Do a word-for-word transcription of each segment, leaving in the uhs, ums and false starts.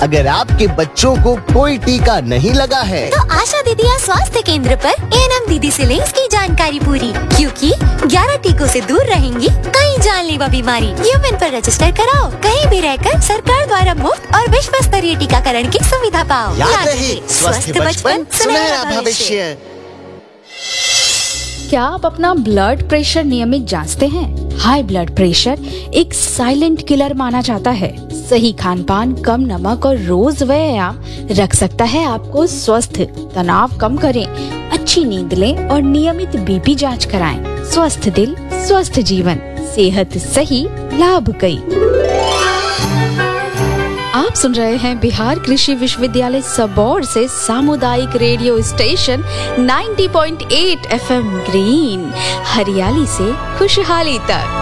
अगर आपके बच्चों को कोई टीका नहीं लगा है तो आशा दीदिया स्वास्थ्य केंद्र पर एएनएम दीदी से लिंक्स की जानकारी पूरी, क्योंकि ग्यारह टीकों से दूर रहेंगी कई जानलेवा बीमारी। यूमेन पर रजिस्टर कराओ, कहीं भी रहकर सरकार द्वारा मुफ्त और विश्व स्तरीय टीकाकरण की सुविधा पाओ। याद रहे, स्वस्थ बचपन सुनहरा भविष्य। क्या आप अपना ब्लड प्रेशर नियमित जांचते हैं? हाई ब्लड प्रेशर एक साइलेंट किलर माना जाता है। सही खान पान, कम नमक और रोज व्यायाम रख सकता है आपको स्वस्थ। तनाव कम करें, अच्छी नींद लें और नियमित बीपी जांच कराएं। स्वस्थ दिल, स्वस्थ जीवन, सेहत सही, लाभ कई। आप सुन रहे हैं बिहार कृषि विश्वविद्यालय सबौर से सामुदायिक रेडियो स्टेशन नब्बे पॉइंट आठ एफएम ग्रीन, हरियाली से खुशहाली तक।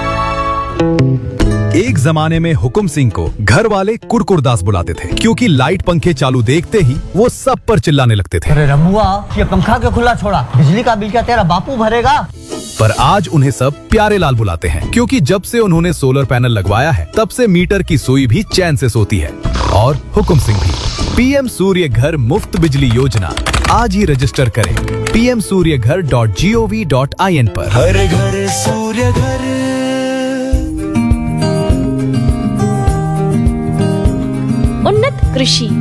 एक जमाने में हुकुम सिंह को घर वाले कुड़कुड़दास बुलाते थे, क्योंकि लाइट पंखे चालू देखते ही वो सब पर चिल्लाने लगते थे। अरे रमुआ, ये पंखा क्यों खुला छोड़ा? बिजली का बिल क्या तेरा बापू भरेगा? पर आज उन्हें सब प्यारे लाल बुलाते हैं, क्योंकि जब से उन्होंने सोलर पैनल लगवाया है तब से मीटर की सुई भी चैन से सोती है। और हुकुम सिंह भी। पीएम सूर्य घर मुफ्त बिजली योजना, आज ही रजिस्टर करें पी एम सूर्य घर dot G O V dot I N पर। हर घर सूर्य घर। उन्नत कृषि।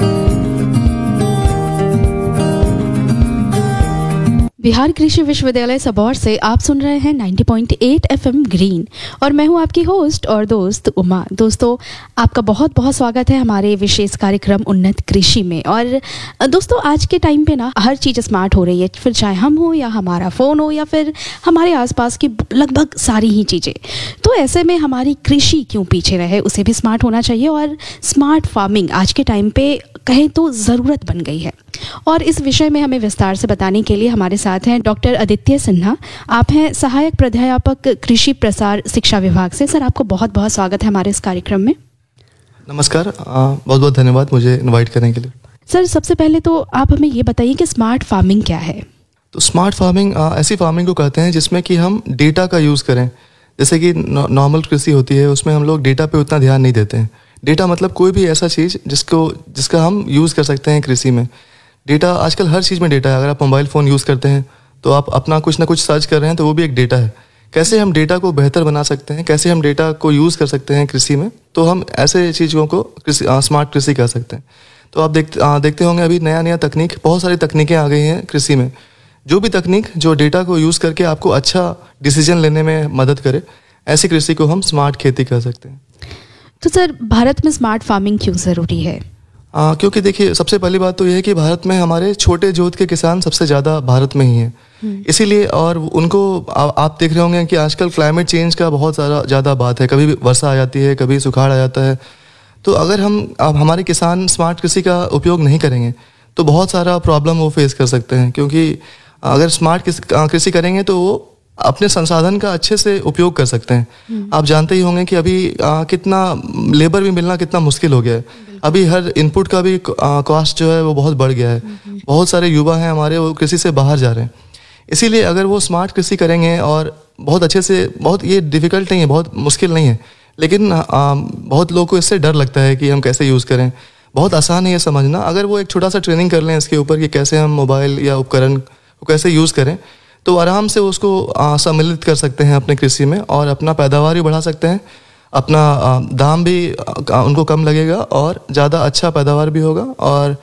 बिहार कृषि विश्वविद्यालय सबौर से आप सुन रहे हैं नब्बे पॉइंट आठ एफएम ग्रीन और मैं हूं आपकी होस्ट और दोस्त उमा। दोस्तों, आपका बहुत बहुत स्वागत है हमारे विशेष कार्यक्रम उन्नत कृषि में। और दोस्तों, आज के टाइम पे ना हर चीज़ स्मार्ट हो रही है, फिर चाहे हम हो या हमारा फ़ोन हो या फिर हमारे आसपास की लगभग सारी ही चीज़ें। तो ऐसे में हमारी कृषि क्यों पीछे रहे, उसे भी स्मार्ट होना चाहिए। और स्मार्ट फार्मिंग आज के टाइम पे कहें तो ज़रूरत बन गई है। और इस विषय में हमें विस्तार से बताने के लिए हमारे साथ हैं डॉक्टर आदित्य सिन्हा। आप हैं सहायक प्राध्यापक कृषि प्रसार शिक्षा विभाग से। सर, आपको बहुत बहुत स्वागत है हमारे इस कार्यक्रम में। नमस्कार, बहुत बहुत धन्यवाद मुझे इनवाइट करने के लिए। सर, सबसे पहले तो आप हमें ये बताइए कि स्मार्ट फार्मिंग क्या है? तो स्मार्ट फार्मिंग ऐसी फार्मिंग को कहते हैं जिसमें कि हम डेटा का यूज़ करें। जैसे कि नॉर्मल कृषि होती है, उसमें हम लोग डेटा पे उतना ध्यान नहीं देते हैं। डेटा मतलब कोई भी ऐसा चीज़ जिसको जिसका हम यूज़ कर सकते हैं कृषि में। डेटा आजकल हर चीज़ में डेटा है। अगर आप मोबाइल फ़ोन यूज़ करते हैं तो आप अपना कुछ ना कुछ सर्च कर रहे हैं तो वो भी एक डेटा है। कैसे हम डेटा को बेहतर बना सकते हैं, कैसे हम डेटा को यूज़ कर सकते हैं कृषि में, तो हम ऐसे चीज़ों को कृषि स्मार्ट कृषि कह सकते हैं। तो आप देखते आ, देखते होंगे अभी नया नया तकनीक, बहुत सारी तकनीकें आ गई हैं कृषि में। जो भी तकनीक जो डेटा को यूज़ करके आपको अच्छा डिसीजन लेने में मदद करे, ऐसी कृषि को हम स्मार्ट खेती कह सकते हैं। तो सर, भारत में स्मार्ट फार्मिंग क्यों ज़रूरी है? आ, क्योंकि देखिए, सबसे पहली बात तो यह है कि भारत में हमारे छोटे जोत के किसान सबसे ज़्यादा भारत में ही हैं। इसीलिए, और उनको आ, आप देख रहे होंगे कि आजकल क्लाइमेट चेंज का बहुत ज़्यादा ज़्यादा बात है। कभी वर्षा आ जाती है, कभी सुखाड़ आ जाता है। तो अगर हम अब हमारे किसान स्मार्ट कृषि का उपयोग नहीं करेंगे तो बहुत सारा प्रॉब्लम वो फेस कर सकते हैं। क्योंकि अगर स्मार्ट कृषि करेंगे तो वो अपने संसाधन का अच्छे से उपयोग कर सकते हैं। आप जानते ही होंगे कि अभी आ, कितना लेबर भी मिलना कितना मुश्किल हो गया है। अभी हर इनपुट का भी कॉस्ट जो है वो बहुत बढ़ गया है। बहुत सारे युवा हैं हमारे, वो कृषि से बाहर जा रहे हैं। इसीलिए अगर वो स्मार्ट कृषि करेंगे और बहुत अच्छे से, बहुत ये डिफ़िकल्ट नहीं है, बहुत मुश्किल नहीं है, लेकिन आ, बहुत लोगों को इससे डर लगता है कि हम कैसे यूज़ करें। बहुत आसान है ये समझना। अगर वो एक छोटा सा ट्रेनिंग कर लें इसके ऊपर कि कैसे हम मोबाइल या उपकरण को कैसे यूज़ करें, तो आराम से उसको सम्मिलित कर सकते हैं अपने कृषि में और अपना पैदावार भी बढ़ा सकते हैं। अपना आ, दाम भी आ, उनको कम लगेगा और ज़्यादा अच्छा पैदावार भी होगा। और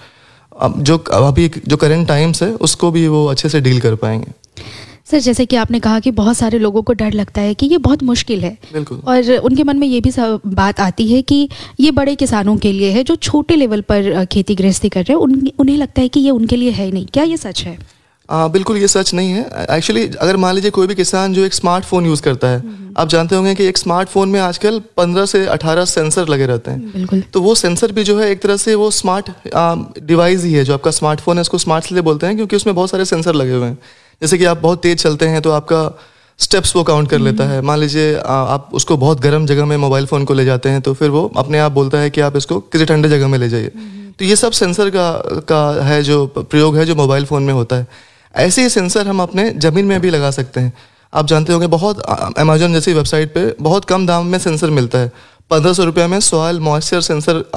जो अभी जो करंट टाइम्स है उसको भी वो अच्छे से डील कर पाएंगे। सर, जैसे कि आपने कहा कि बहुत सारे लोगों को डर लगता है कि ये बहुत मुश्किल है। बिल्कुल। और उनके मन में ये भी बात आती है कि ये बड़े किसानों के लिए है, जो छोटे लेवल पर खेती गृहस्थी कर रहे हैं, उन, उन्हें लगता है कि ये उनके लिए है नहीं। क्या ये सच है? आ, बिल्कुल ये सच नहीं है। एक्चुअली अगर मान लीजिए कोई भी किसान जो एक स्मार्टफोन यूज़ करता है, आप जानते होंगे कि एक स्मार्टफोन में आजकल पंद्रह से अठारह सेंसर लगे रहते हैं। बिल्कुल। तो वो सेंसर भी जो है एक तरह से वो स्मार्ट डिवाइस ही है। जो आपका स्मार्टफोन है उसको स्मार्ट इसलिए बोलते हैं क्योंकि उसमें बहुत सारे सेंसर लगे हुए हैं। जैसे कि आप बहुत तेज चलते हैं तो आपका स्टेप्स वो काउंट कर लेता है। मान लीजिए आप उसको बहुत गर्म जगह में मोबाइल फ़ोन को ले जाते हैं तो फिर वो अपने आप बोलता है कि आप इसको किसी ठंडे जगह में ले जाइए। तो ये सब सेंसर का का है जो प्रयोग है जो मोबाइल फ़ोन में होता है। ऐसे ही सेंसर हम अपने ज़मीन में भी लगा सकते हैं। आप जानते होंगे बहुत अमेजोन जैसी वेबसाइट पे बहुत कम दाम में सेंसर मिलता है। पंद्रह सौ रुपये में सॉइल मॉइस्चर सेंसर